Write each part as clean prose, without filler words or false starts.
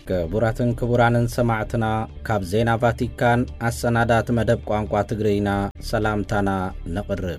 كبراتن كبرانن سمعتنا كاب زينا فاتيكان السنادات مدب قوانقوا تقرينا سلامتنا نقرب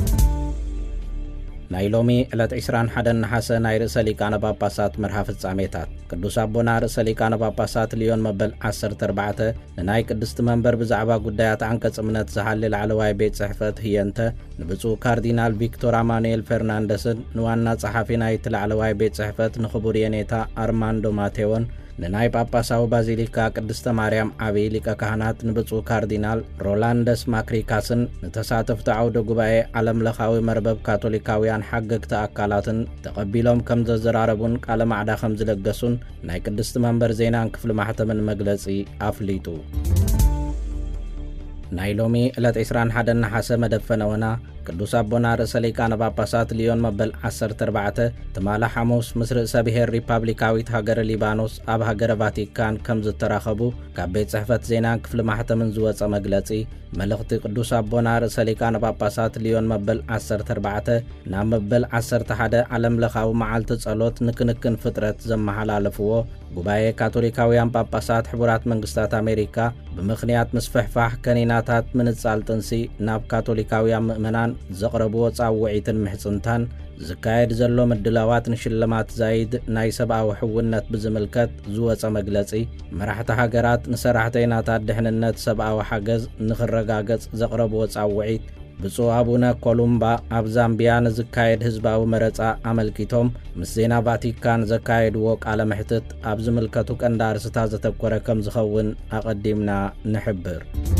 نايلومي إلات عسران حدن حسن ناي رئيس ليكان باباسات مرحافظ عميتات قدوس أبونا رئيس ليكان باباسات ليون مبل 10-4 ناي قدست منبر بزعبا قدايات عنكس امنت زحلل علواي بيت صحفت هي انت نبسو كاردينال فيكتور امانويل فرناندسن نوانا صحافي ناي تلعلواي بيت صحفت نخبوريانيتا أرماندو ماتيون نناي باباساو بازيليكا قدست ماريام عبي ليكا كهانات نبسو كاردينال رولاندس ماكريكاسن نتساتف تعود قبائي علم لخاوي مربب كاتوليكاويان حقق تأكالاتن تقبيلهم كم زراربون قال معدا خمز لقسون ناي قدست منبر زينان كفل محتمن مجلسي أفليتو نايلومي إلات عسران حدن حاسة مدفنونا قدوس أبونا رئيس ليكان باباسات ليون مبل 10-4 تمالا حموس مصر سبيه ريبابليكاويت هاجر ليبانوس أب هاجر فاتيكان كمز التراخبو كابيت صحفت زينان كفل محتمن زوات مجلسي ملغتي قدوس أبونا رئيس ليكان باباسات ليون مبل 10-4 نام مبل 11 علم لخاو معالت تصالوت نكنكن فترة زمحال لفوه قباية كاتوليكاويان باباسات حبورات منقستات أمريكا بمخنيات مسفحفاح كنيناتات من السالتنسي ناب كاتوليكاويان مؤمنان زقربو صاوعيتن محصنتان زكايد زلو مدلاوات نشلمات زايد ناي سبعة وحونات بزملكات زوات مجلسي مرحة هاجرات نسرحتيناتات دحننات سبعة وحاجز نخرقاقز زقربو صاوعيت بصو أبونا كولومبا أب زامبيان زكايد هزباو مرصا عملكيتهم مسينا فاتيكان زكايد ووك على محتت أب زملكتوك اندار ستازتبكورا كم زخون أقدمنا نحبر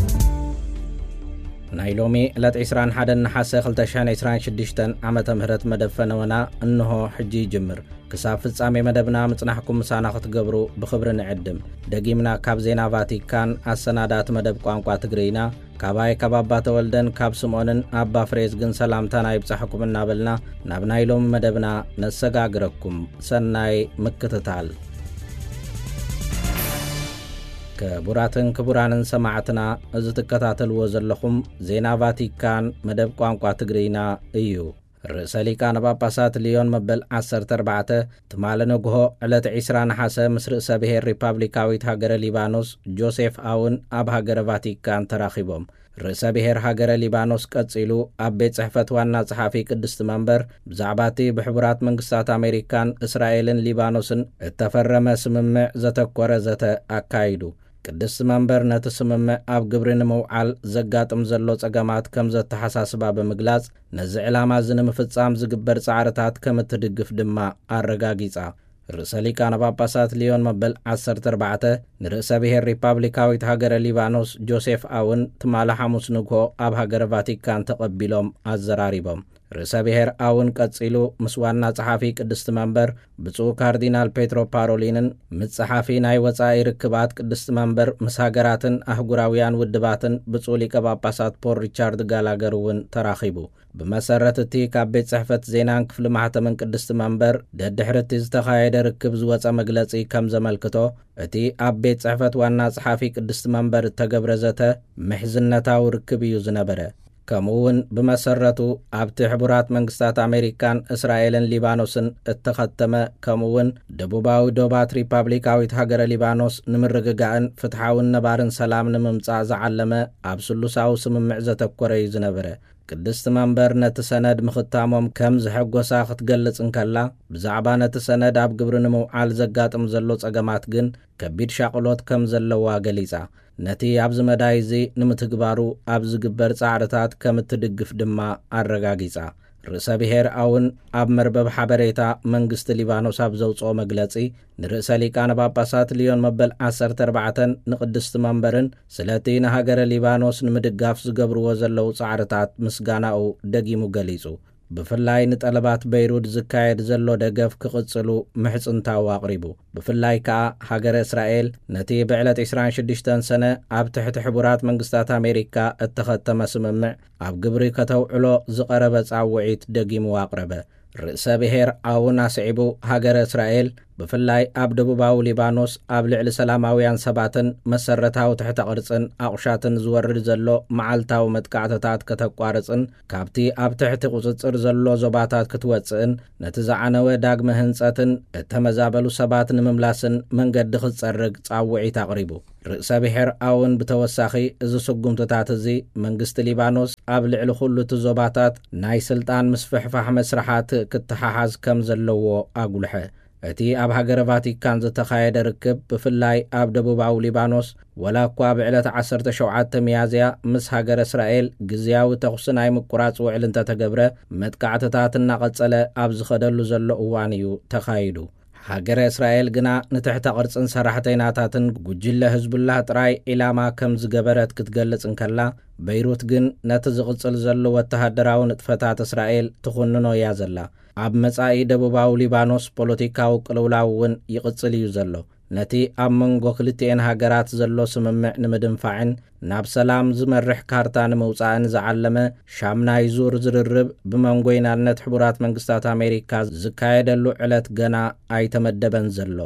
نايلومي إلات عسران حدن نحاسة 2026 عمة مهرت مدفنونا أنه حجي جمر كساب فتصامي مدبنا مصنحكم مساناخت قبرو بخبر نعدم دقيمنا كاب زينا فاتيكان السنادات مدب قوانقوا تقرينا كاباي كابابا تولدن كاب سمونن أبا فريزقن سلامتانا يبصحكم النابلنا ناب نايلوم مدبنا نسقاقركم سناي مكتتال كبراتن كبرانن سمعتنا إذا تكتاتلو زلخم زينا فاتيكان مدب قوانقوا تقرينا إيو رئيس ليكان باباسات ليون مبل 10-4 تمالنقهو علت عسران حاسة مصر سبيه الريبابليكاويت هاجر ليبانوس جوزيف آون أب هاجر فاتيكان تراخبهم رئيس بهر هاجر ليبانوس قصيلو أب بيت صحفت وانا صحافي قدست منبر بزعباتي بحبرات منقستات أمريكان إسرائيلن ليبانوسن اتفرم سممع زتكور زت أكايدو قدست منبر نتسممع أب قبرن موعال زقات مزلو صقامات كم زت حساسبا بمقلاز نزع الامازن مفتصام زقبر صعرتات كم تدقف دما الرقاقيصا رئيس ليكان باباسات ليون مبل 10-4 نرئيس بيه الريبابليكاويت هاجر ليبانوس جوزيف آون تمالا حموس نقو أب هاجر فاتيكان تقبلهم الزراريبهم رئيس بيه آون قصيلو مسوانا صحافي قدست منبر بصو كاردينال بيترو بارولينن متصحافي ناي وصاي ركبات قدست منبر مساقراتن أحقراويان ودباتن بصو ليك باباسات بور ريتشارد غالاغرون تراخيبو بمسارة تي كابيت صحفت زينان كفل محتمن قدست منبر دحرت زتخايد ركب زوصا مجلسي كم زملكتو اتي ابيت صحفت وانا صحافي قدست منبر تقبرزته محزنتاو ركب يوزنبره كمون بمسرتو ابت حبرات منقستات أمريكان إسرائيلن ليبانوسن اتختم كمون دبوباو دوبات ريبابليكاويت هاجر ليبانوس نمرققاءن فتحاون نبارن سلام نممصع زعلمه ابسلوساو سممع زتكوري زنبره قدست منبر نتسند مختامهم كم زحقوسا ختقلص انكلا بزعبا نتسند اب قبرن موعال زقاطم زلو صقامات جن كبيد شاقلوت كم زلوا قليصا نتي ابز مدايزي نمتقبارو ابز قبر صعرتات كم تدقف دما الرقاقيصا رئيس بهر آون أب مربب حبريتا منقست ليبانوس أب زوصو مقلسي نرئيس ليكان باباسات ليون مبل 10-4 نقدست منبرن سلاتين هاجر ليبانوس نمدقاف زقبر وزلو صعرتات مسقاناو دقيمو قليسو بفلاي نتقلبات بيروت زكايد زلو دقف كقصلو محصنتاو أقريبو بفلاي كا هاجر إسرائيل نتي بعلت 26 سنة أب تحت حبورات منقستات أمريكا اتخذت مسممع أب قبري كتوعلو زقربت عوعيت دقيمو أقربه رئيس بهر آونا سعبو هاجر إسرائيل ብፍላይ ኣብ ደቡባዊ ሊባኖስ ኣብ ልዕሊ ሰላማውያን ሰባትን መሰረታዊ ትሕተ ቅርጽን ኣቑሻትን ዝወርድ ዘሎ መዓልታዊ መጥቃዕትታት ከተቋርጽን ካብቲ ኣብ ትሕቲ ቁጽጽር ዘሎ ዞባታት ክትወፅእን ነቲ ዝዓነወ ዳግመ ህንጸትን እተመዛበሉ ሰባት ንምምላስን መንገዲ ክትጸርግ ጻውዒት ኣቕሪቡ ርእሰ ብሔር ኣውን ብተወሳኺ እዚ ስጉምትታት እዚ መንግስቲ ሊባኖስ ኣብ ልዕሊ ኩሉ እቲ ዞባታት ናይ ስልጣን ምስፍሕፋሕ መስራሓት ክትሓሓዝ ከም ዘለዎ ኣጉልሐ እቲ ኣብ ሃገረ ቫቲካን ዝተኻየደ ርክብ ብፍላይ ኣብ ደቡባዊ ሊባኖስ ወላ እኳ ብዕለት 17 ሚያዝያ ምስ ሃገረ እስራኤል ግዝያዊ ተኹሲ ናይ ምቁራጽ ውዕል እንተተገብረ መጥቃዕትታት እናቐጸለ ኣብ ዝኸደሉ ዘሎ እዋን እዩ ተኻይዱ ሃገረ እስራኤል ግና ንትሕተ ቅርጽን ሰራሕተኛታትን ጉጅለ ህዝቡላህ ጥራይ ኢላማ ከም ዝገበረት ክትገልጽ እንከላ በይሩት ግን ነቲ ዝቕጽል ዘሎ ወተሃደራዊ ንጥፈታት እስራኤል ትኹንኖ እያ ዘላ ኣብ መጻኢ ደቡባዊ ሊባኖስ ፖለቲካዊ ቅልውላው እውን ይቕጽል እዩ ዘሎ ነቲ ኣብ መንጎ ክልቲአን ሃገራት ዘሎ ስምምዕ ንምድንፋዕን ናብ ሰላም ዝመርሕ ካርታ ንምውፃእን ዝዓለመ ሻምናይ ዙር ዝርርብ ብመንጎይናነት ሕቡራት መንግስታት ኣሜሪካ ዝካየደሉ ዕለት ገና ኣይተመደበን ዘሎ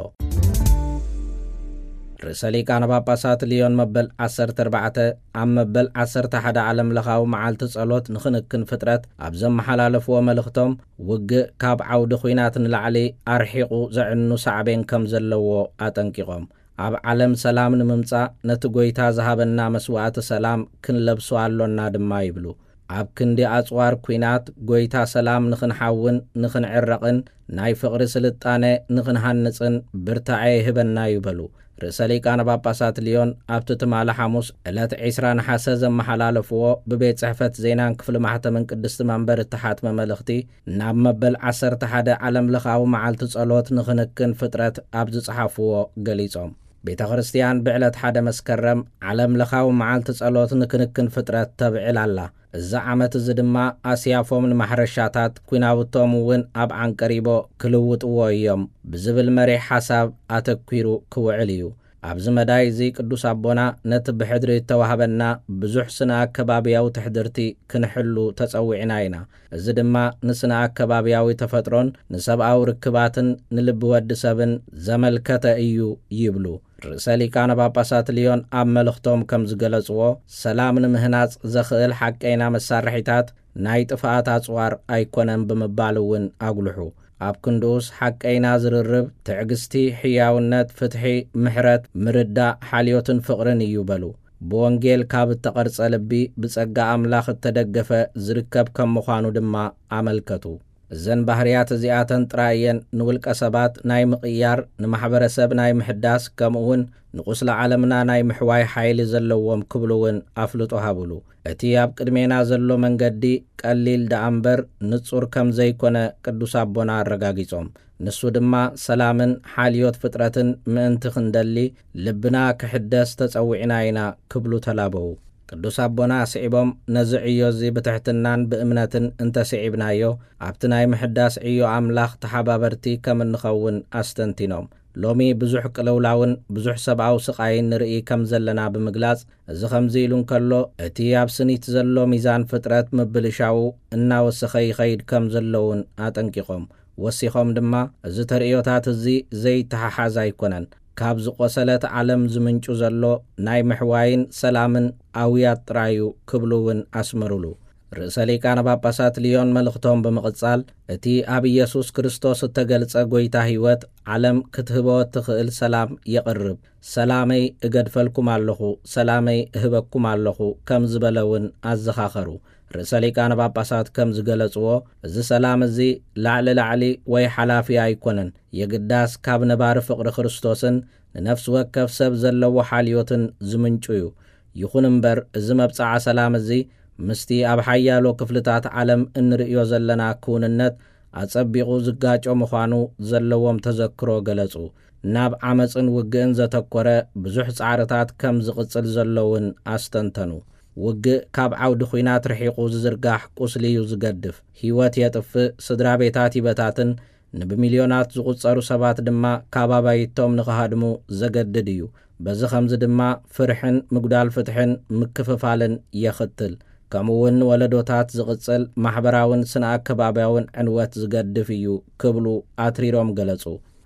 ርእሰ ሊቃነ ጳጳሳት ሊዮን መበል 14 ኣብ መበል 11 ዓለም ለኻዊ መዓልቲ ጸሎት ንኽንክን ፍጥረት ኣብ ዘመሓላለፍዎ መልእኽቶም ውግእ ካብ ዓውዲ ኹናት ንላዕሊ ኣርሒቑ ዘዕኑ ሳዕቤን ከም ዘለዎ ኣጠንቂቖም ኣብ ዓለም ሰላም ንምምጻእ ነቲ ጎይታ ዝሃበና መስዋዕቲ ሰላም ክንለብሶ ኣሎና ድማ ይብሉ ኣብ ክንዲ ኣጽዋር ኲናት ጎይታ ሰላም ንኽንሓውን ንኽንዕረቕን ናይ ፍቕሪ ስልጣነ ንኽንሃንጽን ብርታዐ ይህበና ይበሉ ርእሰ ሊቃነ ጳጳሳት ሊዮን ኣብቲ ትማሊ ሐሙስ ዕለት 20 ነሓሰ ዘመሓላለፍዎ ብቤት ጽሕፈት ዜናን ክፍሊ ማሕተምን ቅድስቲ መንበር እተሓትመ መልእኽቲ ናብ መበል 11 ዓለም ለኻዊ መዓልቲ ጸሎት ንኽንክን ፍጥረት ኣብ ዝጸሓፍዎ ገሊጾም ቤተ ክርስቲያን ብዕለት 1 መስከረም ዓለም ለኻዊ መዓልቲ ጸሎት ንክንክን ፍጥረት ተብዕል ኣላ እዛ ዓመት እዚ ድማ ኣስያፎም ንማሕረሻታት ኩናውቶም እውን ኣብ ዓንቀሪቦ ክልውጥዎ እዮም ብዝብል መሪሕ ሓሳብ ኣተኲሩ ክውዕል እዩ ኣብዚ መዳይ እዚ ቅዱስ ኣቦና ነቲ ብሕድሪ ተዋህበና ብዙሕ ስነ ኣከባብያዊ ትሕድርቲ ክንሕሉ ተጸዊዕና ኢና እዚ ድማ ንስነ ኣከባብያዊ ተፈጥሮን ንሰብኣዊ ርክባትን ንልቢ ወዲ ሰብን ዘመልከተ እዩ ይብሉ ርእሰ ሊቃነ ጳጳሳት ሊዮን ኣብ መልእኽቶም ከም ዝገለጽዎ ሰላም ንምህናጽ ዘኽእል ሓቀይና መሳርሒታት ናይ ጥፍኣት ኣጽዋር ኣይኮነን ብምባል እውን ኣጉልሑ ኣብ ክንድኡስ ሓቀይና ዝርርብ ትዕግስቲ ሕያውነት ፍትሒ ምሕረት ምርዳእ ሓልዮትን ፍቕርን እዩ በሉ ብወንጌል ካብ እተቐርጸ ልቢ ብጸጋ ኣምላኽ እተደገፈ ዝርከብ ከም ምዃኑ ድማ ኣመልከቱ እዘን ባህርያት እዚኣተን ጥራየን ንውልቀ ሰባት ናይ ምቕያር ንማሕበረሰብ ናይ ምሕዳስ ከምኡውን ንቁስለ ዓለምና ናይ ምሕዋይ ሓይሊ ዘለዎም ክብሉውን ኣፍልጦ ሃብሉ እቲ ኣብ ቅድሜና ዘሎ መንገዲ ቀሊል ደኣምበር ንጹር ከም ዘይኮነ ቅዱስ ኣቦና ኣረጋጊጾም ንሱ ድማ ሰላምን ሓልዮት ፍጥረትን ምእንቲ ክንደሊ ልብና ክሕደስ ተጸዊዕና ኢና ክብሉ ተላበው ቅዱስ ኣቦና ስዒቦም ነዚ ዕዮ እዚ ብትሕትናን ብእምነትን እንተስዒብናዮ ኣብቲ ናይ ምሕዳስ ዕዮ ኣምላኽ ተሓባበርቲ ከም እንኸውን ኣስተንቲኖም ሎሚ ብዙሕ ቅልውላውን ብዙሕ ሰብኣዊ ስቓይን ንርኢ ከም ዘለና ብምግላጽ እዚ ከምዚ ኢሉ እንከሎ እቲ ኣብ ስኒት ዘሎ ሚዛን ፍጥረት ምብልሻው እናወሰኸ ይኸይድ ከም ዘለውን ኣጠንቂቖም ወሲኾም ድማ እዚ ተርእዮታት እዚ ዘይተሓሓዝ ኣይኮነን ካብ ዝቆሰለት ዓለም ዝምንጩ ዘሎ ናይ ምሕዋይን ሰላምን ኣውያት ጥራዩ ክብሉውን ኣስመሩሉ ርእሰ ሊቃነ ጳጳሳት ሊዮን መልእኽቶም ብምቕጻል እቲ ኣብ ኢየሱስ ክርስቶስ እተገልጸ ጎይታ ህይወት ዓለም ክትህቦ ትኽእል ሰላም የቕርብ ሰላመይ እገድፈልኩም ኣለኹ ሰላመይ እህበኩም ኣለኹ ከም ዝበለውን ኣዘኻኸሩ ርእሰ ሊቃነ ጳጳሳት ከም ዝገለጽዎ እዚ ሰላም እዚ ላዕሊ ወይ ሓላፊ ኣይኮነን የግዳስ ካብ ነባሪ ፍቕሪ ክርስቶስን ንነፍሲ ወከፍ ሰብ ዘለዎ ሓልዮትን ዝምንጩ እዩ ይኹን እምበር እዚ መብጻዓ ሰላም እዚ ምስቲ ኣብ ሓያሎ ክፍልታት ዓለም እንርእዮ ዘለና ክውንነት ኣጸቢቑ ዝጋጮ ምዃኑ ዘለዎም ተዘክሮ ገለጹ ናብ ዓመፅን ውግእን ዘተኰረ ብዙሕ ጻዕርታት ከም ዝቕጽል ዘለውን ኣስተንተኑ ውግእ ካብ ዓውዲ ኹናት ርሒቑ ዝዝርጋሕ ቁስሊ እዩ ዝገድፍ ህይወት የጥፍእ ስድራ ቤታት ይበታትን ንብሚልዮናት ዝቝጸሩ ሰባት ድማ ካብ ኣባይቶም ንኽሃድሙ ዘገድድ እዩ በዚ ኸምዚ ድማ ፍርሕን ምጉዳል ፍትሕን ምክፍፋልን የኽትል ከምኡውን ወለዶታት ዝቕጽል ማሕበራውን ስነ ኣከባብያውን ዕንወት ዝገድፍ እዩ ክብሉ ኣትሪሮም ገለጹ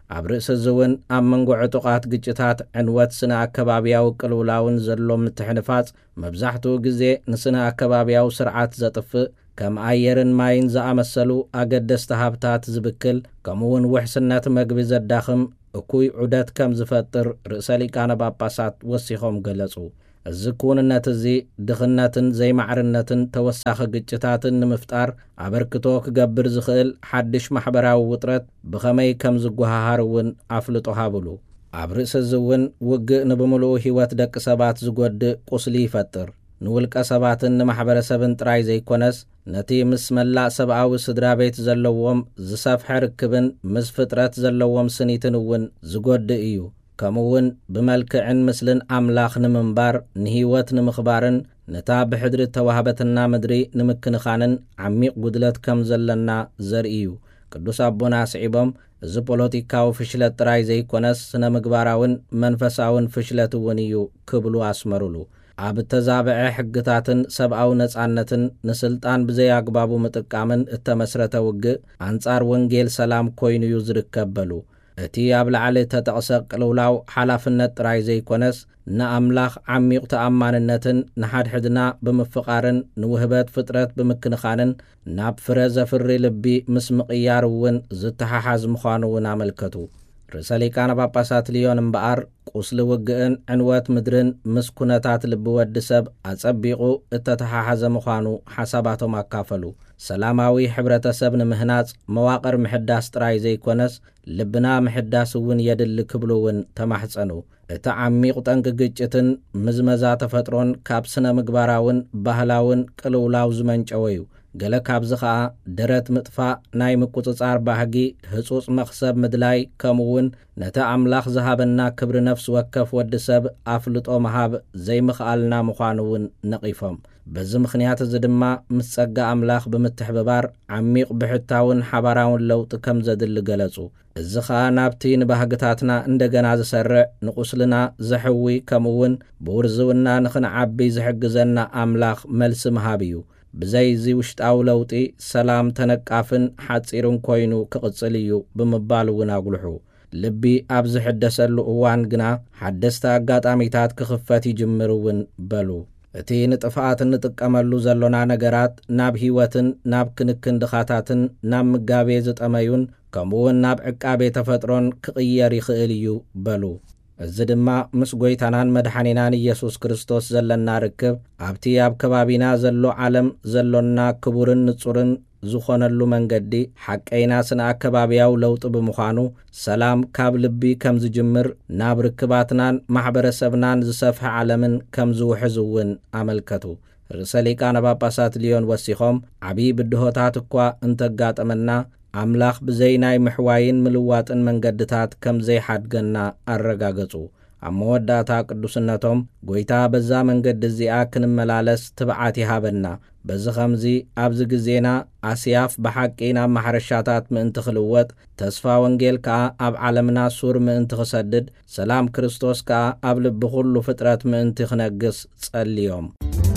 ኣብ ርእሲ ዝውን ኣብ መንጎ ዕጡቓት ግጭታት ዕንወት ስነ ኣከባብያዊ ቅልውላውን ዘሎ ምትሕንፋጽ መብዛሕትኡ ግዜ ንስነ ኣከባብያዊ ስርዓት ዘጥፍእ ከም ኣየርን ማይን ዝኣመሰሉ ኣገደስቲ ሃብታት ዝብክል ከምኡውን ውሕስነት መግቢ ዘዳኽም እኩይ ዑደት ከም ዝፈጥር ርእሰ ሊቃነ ጳጳሳት ወሲኾም ገለጹ። እዚ ኩንነት እዚ ድኽነትን ዘይማዕርነትን ተወሳኺ ግጭታትን ንምፍጣር ኣበርክቶ ክገብር ዝኽእል ሓድሽ ማሕበራዊ ውጥረት ብኸመይ ከም ዝጓሃሃር እውን ኣፍልጦ ሃብሉ። ኣብ ርእሲ እዚ እውን ውግእ ንብምልኡ ህይወት ደቂ ሰባት ዝጐድእ ቁስሊ ይፈጥር። ንውልቀ ሰባትን ንማሕበረሰብን ጥራይ ዘይኮነስ ነቲ ምስ መላእ ሰብኣዊ ስድራ ቤት ዘለዎም ዝሰፍሐ ርክብን ምስ ፍጥረት ዘለዎም ስኒትን እውን ዝጐድእ እዩ። ከምኡውን ብመልክዕን ምስልን ኣምላኽ ንምንባር ንህይወት ንምኽባርን ነታ ብሕድሪ ተዋህበትና ምድሪ ንምክንኻንን ዓሚቕ ጉድለት ከም ዘለና ዘርኢ እዩ። ቅዱስ ኣቦና ስዒቦም እዚ ፖለቲካዊ ፍሽለት ጥራይ ዘይኮነስ ስነ ምግባራውን መንፈሳውን ፍሽለት እውን እዩ ክብሉ ኣስመሩሉ። ኣብ ተዛብዐ ሕግታትን ሰብኣዊ ነጻነትን ንስልጣን ብዘይኣግባቡ ምጥቃምን እተመስረተ ውግእ ኣንጻር ወንጌል ሰላም ኮይኑ እዩ ዝርከበሉ። እቲ ኣብ ላዕሊ ተጠቕሰ ቅልውላው ሓላፍነት ጥራይ ዘይኮነስ ንኣምላኽ ዓሚቕ ተኣማንነትን ንሓድሕድና ብምፍቓርን ንውህበት ፍጥረት ብምክንኻንን ናብ ፍረ ዘፍሪ ልቢ ምስ ምቕያር እውን ዝተሓሓዝ ምዃኑ እውን ኣመልከቱ። ርእሰ ሊቃነ ጳጳሳት ሊዮን እምበኣር ቁስሊ ውግእን ዕንወት ምድርን ምስ ኩነታት ልቢ ወዲ ሰብ ኣጸቢቑ እተተሓሓዘ ምዃኑ ሓሳባቶም ኣካፈሉ። ሰላማዊ ሕብረተሰብ ንምህናጽ መዋቕር ምሕዳስ ጥራይ ዘይኮነስ ልብና ምሕዳስ እውን የድሊ ክብሉ እውን ተማሕጸኑ። እቲ ዓሚቕ ጠንቂ ግጭትን ምዝመዛ ተፈጥሮን ካብ ስነ ምግባራውን ባህላውን ቅልውላው ዝመንጨወ እዩ። ገለ ካብዚ ኸዓ ደረት ምጥፋእ ናይ ምቁፅጻር ባህጊ ህጹጽ መኽሰብ ምድላይ ከምኡውን ነቲ ኣምላኽ ዝሃበና ክብሪ ነፍሲ ወከፍ ወዲ ሰብ ኣፍልጦ መሃብ ዘይምኽኣልና ምዃኑ እውን ነቒፎም። በዚ ምኽንያት እዚ ድማ ምስ ጸጋ ኣምላኽ ብምትሕብባር ዓሚቕ ብሕታውን ሓባራውን ለውጢ ከም ዘድሊ ገለጹ። እዚ ኸዓ ናብቲ ንባህግታትና እንደገና ዝሰርዕ ንቁስልና ዘሕዊ ከምኡውን ብውርዝውና ንኽንዓቢ ዝሕግዘና ኣምላኽ መልሲ ምሃብ እዩ። ብዘይ እዚ ውሽጣዊ ለውጢ ሰላም ተነቃፍን ሓጺርን ኮይኑ ክቕጽል እዩ ብምባል እውን ኣጉልሑ። ልቢ ኣብ ዝሕደሰሉ እዋን ግና ሓደስቲ ኣጋጣሚታት ክኽፈት ይጅምር እውን በሉ። እቲ ንጥፍኣት እንጥቀመሉ ዘሎና ነገራት ናብ ህይወትን ናብ ክንክን ድኻታትን ናብ ምጋቤ ዝጠመዩን ከምኡውን ናብ ዕቃቤ ተፈጥሮን ክቕየር ይኽእል እዩ በሉ። እዚ ድማ ምስ ጐይታናን መድሓኒናን ኢየሱስ ክርስቶስ ዘለና ርክብ ኣብቲ ኣብ ከባቢና ዘሎ ዓለም ዘሎና ክቡርን ንጹርን ዝኾነሉ መንገዲ ሓቀይና ስነ ኣከባብያዊ ለውጢ ብምዃኑ ሰላም ካብ ልቢ ከም ዝጅምር ናብ ርክባትናን ማሕበረሰብናን ዝሰፍሐ ዓለምን ከም ዝውሕዝ እውን ኣመልከቱ። ርእሰ ሊቃነ ጳጳሳት ሊዮን ወሲኾም ዓብዪ ብድሆታት እኳ እንተጋጠመና ኣምላኽ ብዘይ ናይ ምሕዋይን ምልዋጥን መንገድታት ከም ዘይሓድገና ኣረጋገጹ። ኣብ መወዳእታ ቅዱስነቶም ጐይታ በዛ መንገዲ እዚኣ ክንመላለስ ትብዓት ይሃበና። በዚ ኸምዚ ኣብዚ ግዜና ኣስያፍ ብሓቂ ናብ ማሕረሻታት ምእንቲ ክልወጥ፣ ተስፋ ወንጌል ከኣ ኣብ ዓለምና ሱር ምእንቲ ክሰድድ፣ ሰላም ክርስቶስ ከኣ ኣብ ልቢ ኩሉ ፍጥረት ምእንቲ ክነግስ ጸልዮም።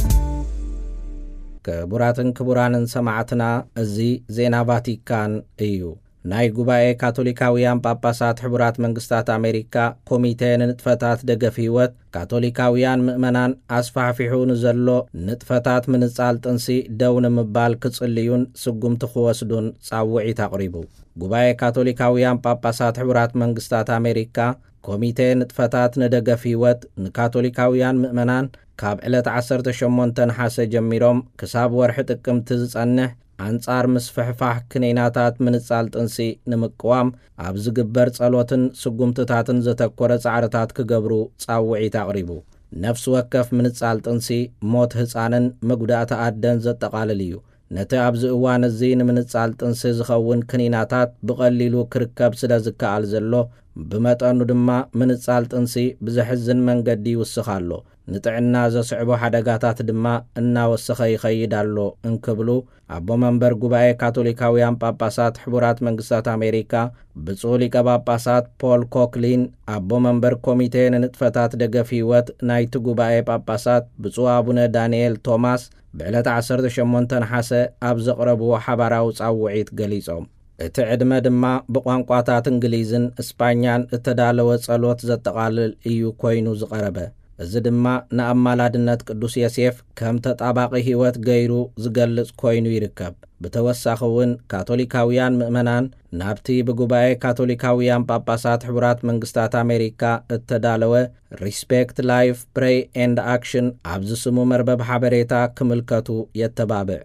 ክቡራትን ክቡራንን ሰማዕትና እዚ ዜና ቫቲካን እዩ። ናይ ጉባኤ ካቶሊካውያን ጳጳሳት ሕቡራት መንግስታት ኣሜሪካ ኮሚቴ ንንጥፈታት ደገፍ ህይወት ካቶሊካውያን ምእመናን ኣስፋሕፊሑ ንዘሎ ንጥፈታት ምንጻል ጥንሲ ደው ንምባል ክጽልዩን ስጉምቲ ክወስዱን ጻውዒት ኣቕሪቡ። ጉባኤ ካቶሊካውያን ጳጳሳት ሕቡራት መንግስታት ኣሜሪካ ኮሚቴ ንጥፈታት ንደገፍ ህይወት ንካቶሊካውያን ምእመናን ካብ ዕለት 18 ነሓሰ ጀሚሮም ክሳብ ወርሒ ጥቅምቲ ዝጸንሕ ኣንጻር ምስ ፍሕፋሕ ክኔናታት ምንጻል ጥንሲ ንምቅዋም ኣብ ዝግበር ጸሎትን ስጉምትታትን ዘተኰረ ጻዕርታት ክገብሩ ጻውዒት ኣቕሪቡ። ነፍሲ ወከፍ ምንጻል ጥንሲ ሞት ህፃንን መጉዳእቲ ኣደን ዘጠቓልል እዩ። ነቲ ኣብዚ እዋን እዚ ንምንጻል ጥንሲ ዝኸውን ክኒናታት ብቐሊሉ ክርከብ ስለ ዝከኣል ዘሎ ብመጠኑ ድማ ምንጻል ጥንሲ ብዘሕዝን መንገዲ ይውስኽ ኣሎ። ንጥዕና ዘስዕቦ ሓደጋታት ድማ እናወሰኸ ይኸይድ ኣሎ እንክብሉ ኣቦ መንበር ጉባኤ ካቶሊካውያን ጳጳሳት ሕቡራት መንግስታት ኣሜሪካ ብፁዕ ሊቀ ጳጳሳት ፖል ኮክሊን ኣቦ መንበር ኮሚቴ ንንጥፈታት ደገፍ ህይወት ናይቲ ጉባኤ ጳጳሳት ብፁዕ ኣቡነ ዳንኤል ቶማስ ብዕለት 18 ነሓሰ ኣብ ዘቕረብዎ ሓባራዊ ጻውዒት ገሊጾም እቲ ዕድመ ድማ ብቋንቋታት እንግሊዝን እስፓኛን እተዳለወ ጸሎት ዘጠቓልል እዩ ኮይኑ ዝቐረበ። እዚ ድማ ንኣማላድነት ቅዱስ ዮሴፍ ከም ተጣባቂ ህይወት ገይሩ ዝገልጽ ኮይኑ ይርከብ። ብተወሳኺ እውን ካቶሊካውያን ምእመናን ናብቲ ብጉባኤ ካቶሊካውያን ጳጳሳት ሕቡራት መንግስታት ኣሜሪካ እተዳለወ ሪስፔክት ላይፍ ፕሬይ ኤንድ ኣክሽን ኣብ ዝስሙ መርበብ ሓበሬታ ክምልከቱ የተባብዕ